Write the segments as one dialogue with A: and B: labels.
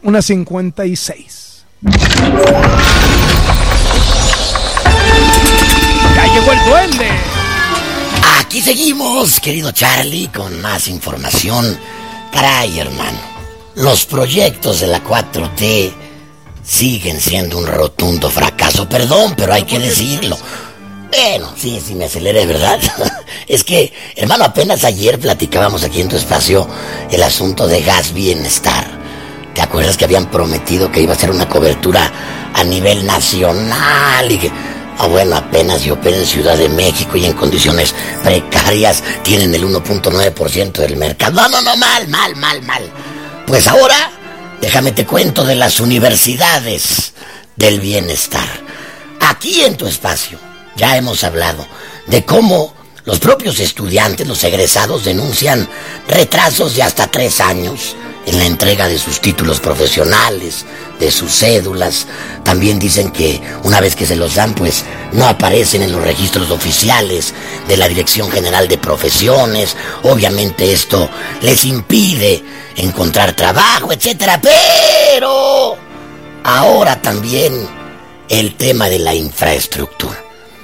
A: 1:56. ¡Ya llegó el duende!
B: Aquí seguimos, querido Charlie, con más información. Caray, hermano, los proyectos de la 4T siguen siendo un rotundo fracaso. Perdón, pero hay que decirlo. Bueno, sí, me aceleré, ¿verdad? Es que, hermano, apenas ayer platicábamos aquí en tu espacio el asunto de Gas Bienestar. ¿Te acuerdas que habían prometido que iba a ser una cobertura a nivel nacional? Y que, bueno, apenas y opera en Ciudad de México y en condiciones precarias tienen el 1.9% del mercado. No, mal. Pues ahora, déjame te cuento de las universidades del bienestar. Aquí en tu espacio ya hemos hablado de cómo los propios estudiantes, los egresados, denuncian retrasos de hasta 3 años en la entrega de sus títulos profesionales, de sus cédulas. También dicen que una vez que se los dan, pues no aparecen en los registros oficiales de la Dirección General de Profesiones. Obviamente esto les impide encontrar trabajo, etcétera. Pero ahora también el tema de la infraestructura.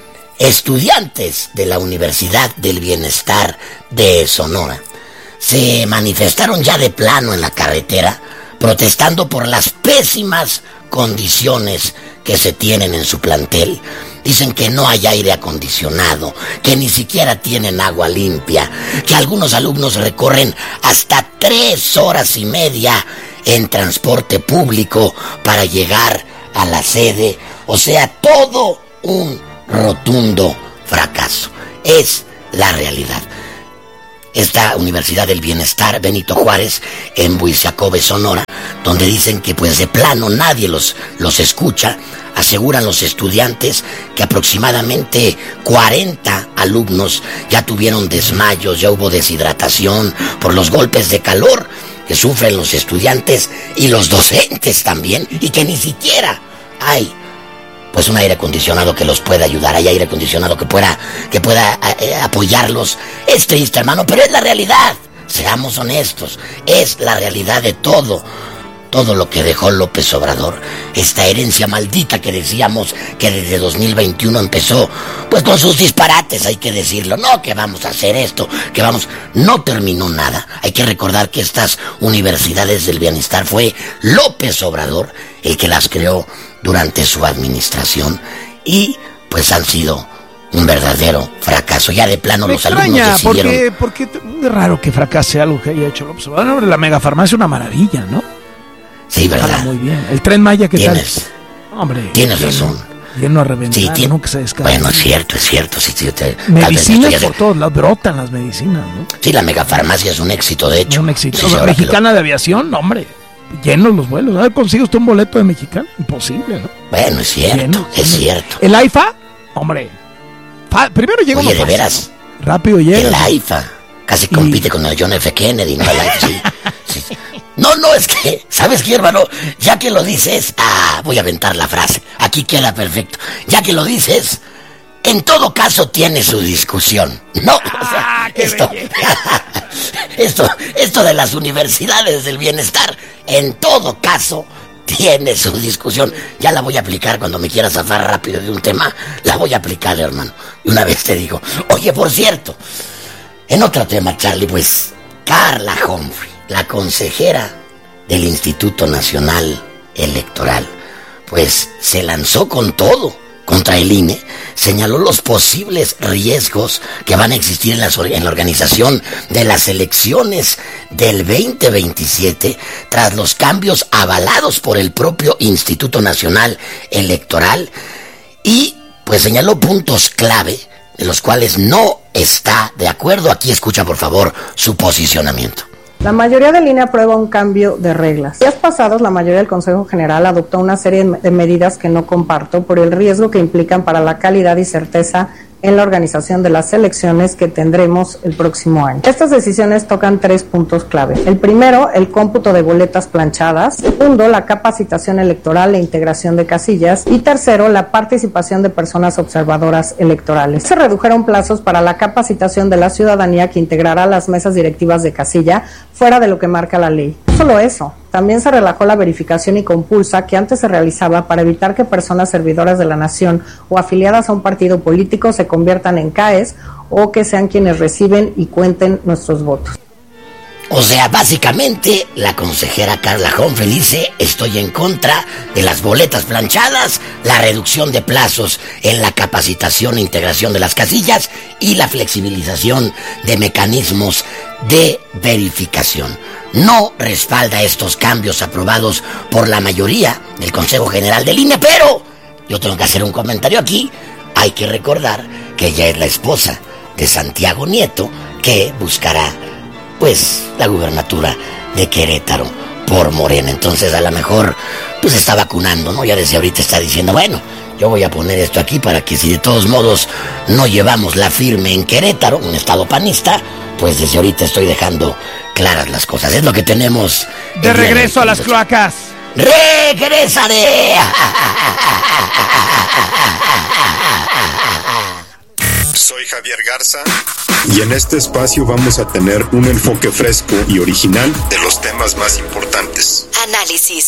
B: Estudiantes de la Universidad del Bienestar de Sonora se manifestaron ya de plano en la carretera, protestando por las pésimas condiciones que se tienen en su plantel. Dicen que no hay aire acondicionado, que ni siquiera tienen agua limpia, que algunos alumnos recorren hasta 3 horas y media en transporte público para llegar a la sede. O sea, todo un rotundo fracaso. Es la realidad. Esta Universidad del Bienestar Benito Juárez en Buizacobe, Sonora, donde dicen que pues de plano nadie los escucha. Aseguran los estudiantes que aproximadamente 40 alumnos ya tuvieron desmayos, ya hubo deshidratación por los golpes de calor que sufren los estudiantes y los docentes también, y que ni siquiera hay pues un aire acondicionado que los pueda ayudar, hay aire acondicionado que pueda apoyarlos. Es triste, hermano, pero es la realidad. Seamos honestos, es la realidad de todo lo que dejó López Obrador. Esta herencia maldita que decíamos que desde 2021 empezó, pues con sus disparates, hay que decirlo. No, que vamos a hacer esto, no terminó nada. Hay que recordar que estas universidades del bienestar fue López Obrador el que las creó durante su administración, y pues han sido un verdadero fracaso. Ya de plano los alumnos decidieron...
A: Porque es raro que fracase algo que haya hecho López Obrador. La megafarmacia es una maravilla, ¿no?
B: Sí, ¿verdad?
A: Muy bien. El Tren Maya, ¿qué tal?
B: Hombre, tienes razón.
A: Lleno a reventar,
B: sí,
A: ¿no? Que se descarga.
B: Bueno, es cierto. Sí,
A: medicinas por todos lados, brotan las medicinas, ¿no?
B: Sí, la megafarmacia es un éxito, de hecho.
A: Un éxito. Sí, Mexicana de Aviación, hombre, llenos los vuelos. A ver, ¿consigue usted un boleto de Mexicana? Imposible, ¿no?
B: Bueno, es cierto, cierto.
A: El AIFA, hombre, primero llega uno
B: de veras.
A: ¿No? Rápido llega.
B: El AIFA casi compite con el John F. Kennedy, ¿no? El AIFA, sí. No, es que, ¿sabes qué, hermano? Ya que lo dices, voy a aventar la frase. Aquí queda perfecto. Ya que lo dices, en todo caso tiene su discusión, ¿no? O sea, esto de las universidades del bienestar, en todo caso tiene su discusión. Ya la voy a aplicar cuando me quiera zafar rápido de un tema. La voy a aplicar, hermano. Y una vez te digo, oye, por cierto, en otro tema, Charlie, pues Carla Humphrey, la consejera del Instituto Nacional Electoral, pues se lanzó con todo contra el INE. Señaló los posibles riesgos que van a existir en la organización de las elecciones del 2027 tras los cambios avalados por el propio Instituto Nacional Electoral, y pues señaló puntos clave de los cuales no está de acuerdo. Aquí escucha, por favor, su posicionamiento.
C: La mayoría del INE aprueba un cambio de reglas. Días pasados, la mayoría del Consejo General adoptó una serie de medidas que no comparto por el riesgo que implican para la calidad y certeza en la organización de las elecciones que tendremos el próximo año. Estas decisiones tocan 3 puntos clave. El primero, el cómputo de boletas planchadas. Segundo, la capacitación electoral e integración de casillas. Y tercero, la participación de personas observadoras electorales. Se redujeron plazos para la capacitación de la ciudadanía que integrará las mesas directivas de casilla fuera de lo que marca la ley. No solo eso, También se relajó la verificación y compulsa que antes se realizaba para evitar que personas servidoras de la nación o afiliadas a un partido político se conviertan en CAEs o que sean quienes reciben y cuenten nuestros votos.
B: O sea, básicamente, la consejera Carla Humphrey dice: estoy en contra de las boletas planchadas, la reducción de plazos en la capacitación e integración de las casillas y la flexibilización de mecanismos de verificación. No respalda estos cambios aprobados por la mayoría del Consejo General del INE, pero yo tengo que hacer un comentario aquí. Hay que recordar que ella es la esposa de Santiago Nieto, que buscará pues la gubernatura de Querétaro por Morena. Entonces a lo mejor pues está vacunando, ¿no? Ya desde ahorita está diciendo, bueno, yo voy a poner esto aquí para que si de todos modos no llevamos la firme en Querétaro, un estado panista, pues desde ahorita estoy dejando claras las cosas. Es lo que tenemos.
A: De regreso a las cloacas.
B: ¡Regresaré!
D: Soy Javier Garza y en este espacio vamos a tener un enfoque fresco y original de los temas más importantes.
E: Análisis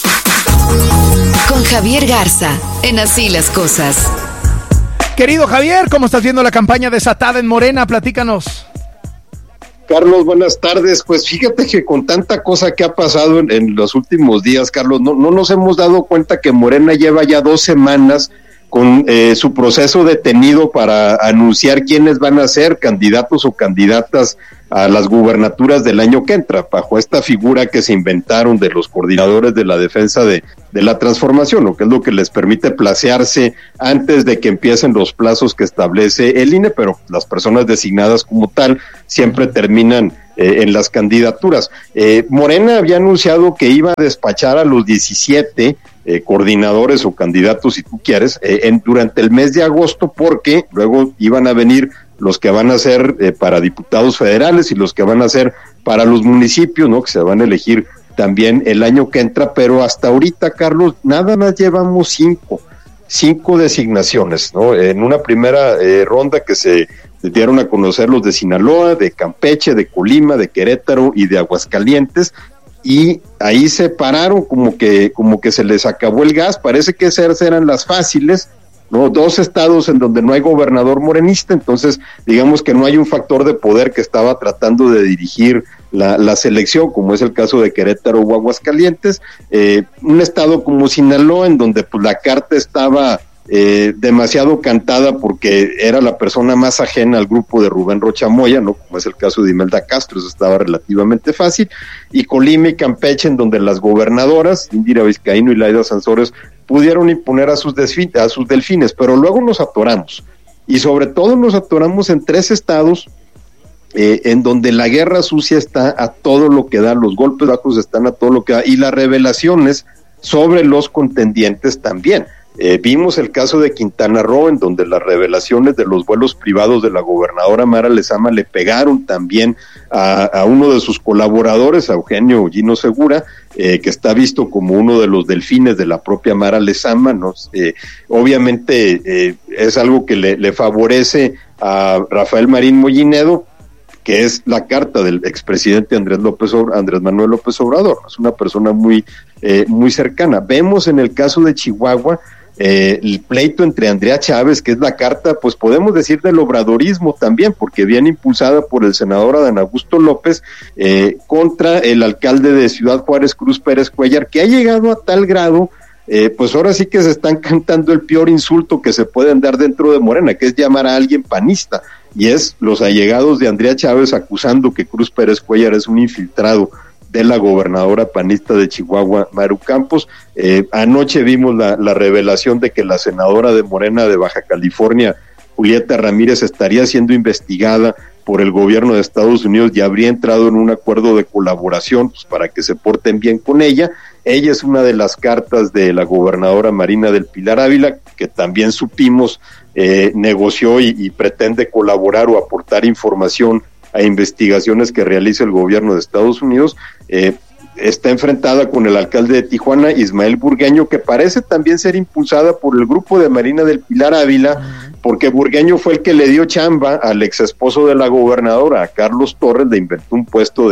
E: con Javier Garza en Así las Cosas.
A: Querido Javier, ¿cómo estás viendo la campaña desatada en Morena? Platícanos.
F: Carlos, buenas tardes. Pues fíjate que con tanta cosa que ha pasado en los últimos días, Carlos, no nos hemos dado cuenta que Morena lleva ya 2 semanas con su proceso detenido para anunciar quiénes van a ser candidatos o candidatas a las gubernaturas del año que entra, bajo esta figura que se inventaron de los coordinadores de la defensa de la transformación, lo que es lo que les permite placearse antes de que empiecen los plazos que establece el INE, pero las personas designadas como tal siempre terminan en las candidaturas. Morena había anunciado que iba a despachar a los 17 coordinadores o candidatos, si tú quieres, durante el mes de agosto, porque luego iban a venir los que van a ser para diputados federales y los que van a ser para los municipios, ¿no? Que se van a elegir también el año que entra, pero hasta ahorita, Carlos, nada más llevamos 5 designaciones, ¿no? En una primera ronda que se dieron a conocer los de Sinaloa, de Campeche, de Colima, de Querétaro y de Aguascalientes, y ahí se pararon como que se les acabó el gas. Parece que esas eran las fáciles, ¿no? 2 estados en donde no hay gobernador morenista, entonces digamos que no hay un factor de poder que estaba tratando de dirigir la selección, como es el caso de Querétaro o Aguascalientes. Un estado como Sinaloa, en donde pues la carta estaba demasiado cantada porque era la persona más ajena al grupo de Rubén Rocha Moya, ¿no? Como es el caso de Imelda Castro, eso estaba relativamente fácil. Y Colima y Campeche, en donde las gobernadoras Indira Vizcaíno y Laida Sansores pudieron imponer a sus delfines, pero luego nos atoramos, y sobre todo nos atoramos en 3 estados en donde la guerra sucia está a todo lo que da, los golpes bajos están a todo lo que da, y las revelaciones sobre los contendientes también. Vimos el caso de Quintana Roo, en donde las revelaciones de los vuelos privados de la gobernadora Mara Lezama le pegaron también a uno de sus colaboradores, a Eugenio Gino Segura, que está visto como uno de los delfines de la propia Mara Lezama, ¿no? Obviamente es algo que le favorece a Rafael Marín Mollinedo, que es la carta del expresidente Andrés Manuel López Obrador. Es una persona muy cercana. Vemos en el caso de Chihuahua el pleito entre Andrea Chávez, que es la carta, pues podemos decir del obradorismo también, porque viene impulsada por el senador Adán Augusto López contra el alcalde de Ciudad Juárez, Cruz Pérez Cuellar, que ha llegado a tal grado, pues ahora sí que se están cantando el peor insulto que se pueden dar dentro de Morena, que es llamar a alguien panista, y es los allegados de Andrea Chávez acusando que Cruz Pérez Cuellar es un infiltrado de la gobernadora panista de Chihuahua, Maru Campos. Anoche vimos la revelación de que la senadora de Morena de Baja California, Julieta Ramírez, estaría siendo investigada por el gobierno de Estados Unidos y habría entrado en un acuerdo de colaboración, pues, para que se porten bien con ella. Ella es una de las cartas de la gobernadora Marina del Pilar Ávila, que también supimos negoció y pretende colaborar o aportar información a investigaciones que realiza el gobierno de Estados Unidos. Está enfrentada con el alcalde de Tijuana, Ismael Burgueño, que parece también ser impulsada por el grupo de Marina del Pilar Ávila, porque Burgueño fue el que le dio chamba al ex esposo de la gobernadora, a Carlos Torres, le inventó un puesto de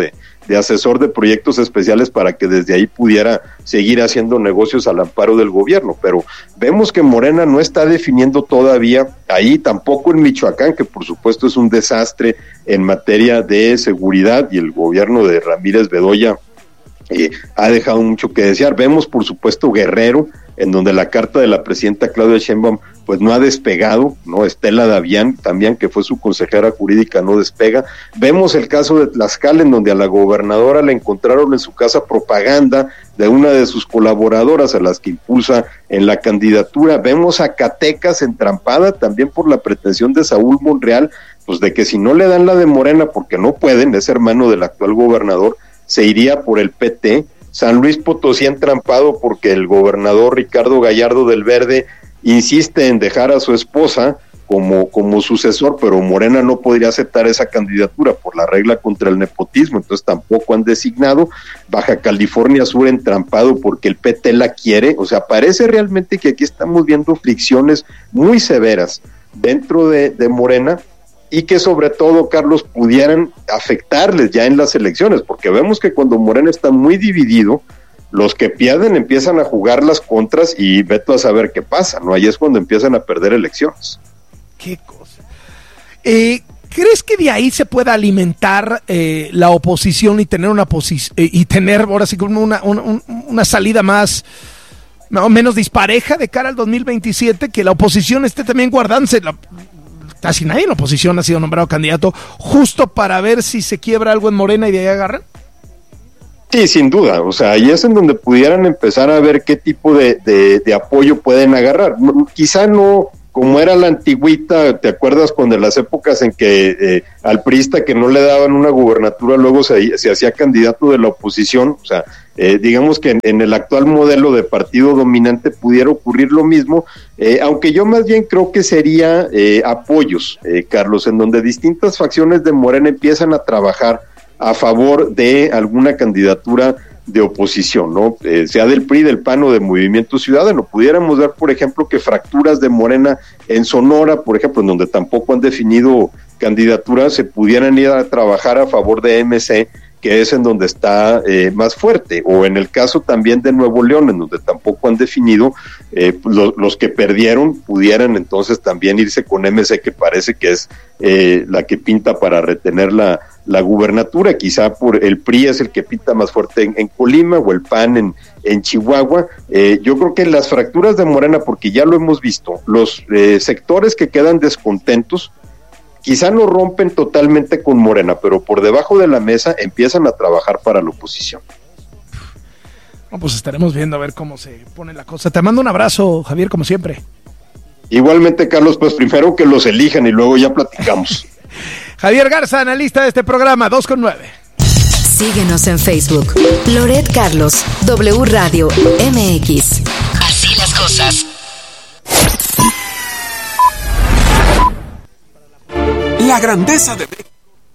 F: de asesor de proyectos especiales para que desde ahí pudiera seguir haciendo negocios al amparo del gobierno, pero vemos que Morena no está definiendo todavía ahí, tampoco en Michoacán, que por supuesto es un desastre en materia de seguridad, y el gobierno de Ramírez Bedoya ha dejado mucho que desear. Vemos por supuesto Guerrero, en donde la carta de la presidenta Claudia Sheinbaum pues no ha despegado, ¿no? Estela Davián también, que fue su consejera jurídica, no despega. Vemos el caso de Tlaxcala, en donde a la gobernadora le encontraron en su casa propaganda de una de sus colaboradoras, a las que impulsa en la candidatura. Vemos a Zacatecas entrampada también por la pretensión de Saúl Monreal, pues de que si no le dan la de Morena, porque no pueden, es hermano del actual gobernador, se iría por el PT. San Luis Potosí entrampado porque el gobernador Ricardo Gallardo del Verde insiste en dejar a su esposa como sucesor, pero Morena no podría aceptar esa candidatura por la regla contra el nepotismo, entonces tampoco han designado. Baja California Sur entrampado porque el PT la quiere. O sea, parece realmente que aquí estamos viendo fricciones muy severas dentro de Morena, y que sobre todo, Carlos, pudieran afectarles ya en las elecciones, porque vemos que cuando Morena está muy dividido, los que pierden empiezan a jugar las contras y veto a saber qué pasa, ¿no? Ahí es cuando empiezan a perder elecciones.
A: Qué cosa. ¿Crees que de ahí se pueda alimentar la oposición y tener y tener ahora sí como una salida más o menos dispareja de cara al 2027, que la oposición esté también guardándose? Casi nadie en la oposición ha sido nombrado candidato, justo para ver si se quiebra algo en Morena y de ahí agarran.
F: Sí, sin duda. O sea, ahí es en donde pudieran empezar a ver qué tipo de apoyo pueden agarrar. Quizá no como era la antigüita, ¿te acuerdas cuando en las épocas en que al priista que no le daban una gubernatura luego se hacía candidato de la oposición? O sea, digamos que en el actual modelo de partido dominante pudiera ocurrir lo mismo, aunque yo más bien creo que sería apoyos, Carlos, en donde distintas facciones de Morena empiezan a trabajar a favor de alguna candidatura de oposición, ¿no? Sea del PRI, del PAN o de Movimiento Ciudadano. Pudiéramos ver, por ejemplo, que fracturas de Morena en Sonora, por ejemplo, en donde tampoco han definido candidaturas, se pudieran ir a trabajar a favor de MC, que es en donde está más fuerte, o en el caso también de Nuevo León, en donde tampoco han definido, los que perdieron pudieran entonces también irse con MC, que parece que es la que pinta para retener la gubernatura. Quizá por el PRI es el que pinta más fuerte en Colima, o el PAN en Chihuahua. Yo creo que las fracturas de Morena, porque ya lo hemos visto, los sectores que quedan descontentos, quizá no rompen totalmente con Morena, pero por debajo de la mesa empiezan a trabajar para la oposición.
A: Bueno, pues estaremos viendo a ver cómo se pone la cosa. Te mando un abrazo, Javier, como siempre.
F: Igualmente, Carlos, pues primero que los elijan y luego ya platicamos.
A: Javier Garza, analista de este programa, 2:9.
E: Síguenos en Facebook. Loret Carlos, W Radio MX. Así las cosas.
G: La grandeza de México.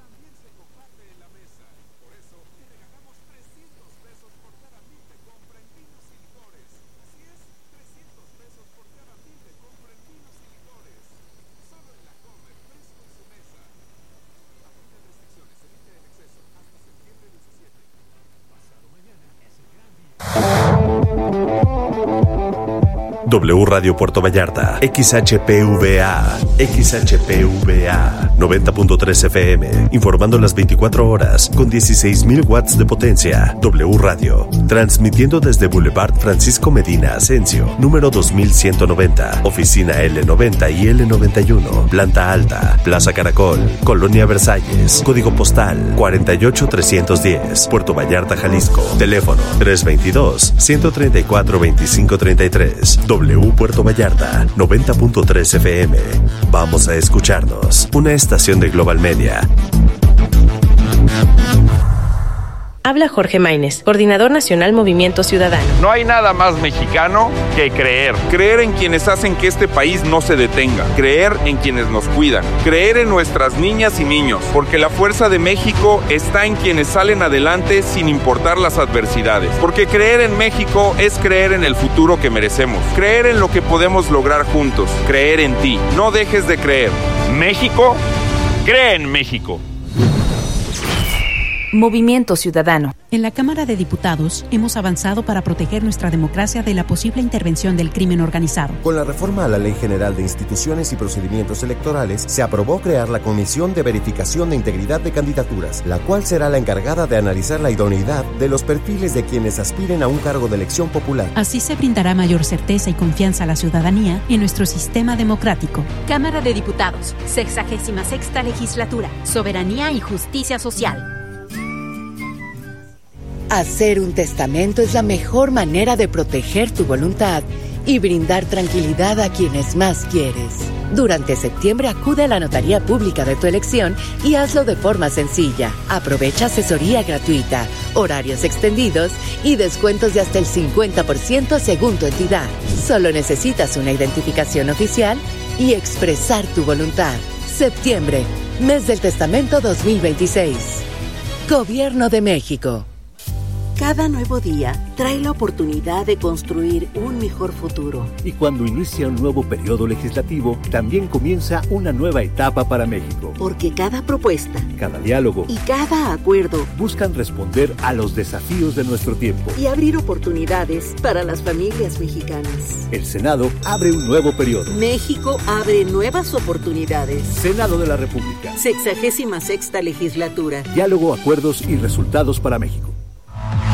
H: W Radio Puerto Vallarta, XHPVA 90.3 FM, informando las 24 horas con 16,000 watts de potencia. W Radio, transmitiendo desde Boulevard Francisco Medina Asensio, número 2190, oficina L90 y L91, planta alta, Plaza Caracol, Colonia Versalles, código postal 48310, Puerto Vallarta, Jalisco, teléfono 322-134-2533. W Puerto Vallarta, 90.3 FM. Vamos a escucharnos. Una estación de Global Media.
I: Habla Jorge Maínez, Coordinador Nacional Movimiento Ciudadano.
J: No hay nada más mexicano que creer. Creer en quienes hacen que este país no se detenga. Creer en quienes nos cuidan. Creer en nuestras niñas y niños. Porque la fuerza de México está en quienes salen adelante sin importar las adversidades. Porque creer en México es creer en el futuro que merecemos. Creer en lo que podemos lograr juntos. Creer en ti. No dejes de creer. México, cree en México.
E: Movimiento Ciudadano.
K: En la Cámara de Diputados hemos avanzado para proteger nuestra democracia de la posible intervención del crimen organizado.
L: Con la reforma a la Ley General de Instituciones y Procedimientos Electorales, se aprobó crear la Comisión de Verificación de Integridad de Candidaturas, la cual será la encargada de analizar la idoneidad de los perfiles de quienes aspiren a un cargo de elección popular.
K: Así se brindará mayor certeza y confianza a la ciudadanía en nuestro sistema democrático.
M: Cámara de Diputados, 66ª Legislatura, Soberanía y Justicia Social.
N: Hacer un testamento es la mejor manera de proteger tu voluntad y brindar tranquilidad a quienes más quieres. Durante septiembre acude a la notaría pública de tu elección y hazlo de forma sencilla. Aprovecha asesoría gratuita, horarios extendidos y descuentos de hasta el 50% según tu entidad. Solo necesitas una identificación oficial y expresar tu voluntad. Septiembre, mes del testamento 2026. Gobierno de México.
O: Cada nuevo día trae la oportunidad de construir un mejor futuro.
P: Y cuando inicia un nuevo periodo legislativo, también comienza una nueva etapa para México.
O: Porque cada propuesta,
P: cada diálogo
O: y cada acuerdo
P: buscan responder a los desafíos de nuestro tiempo
O: y abrir oportunidades para las familias mexicanas.
P: El Senado abre un nuevo periodo.
O: México abre nuevas oportunidades.
P: Senado de la República.
O: 66ª Legislatura.
P: Diálogo, acuerdos y resultados para México.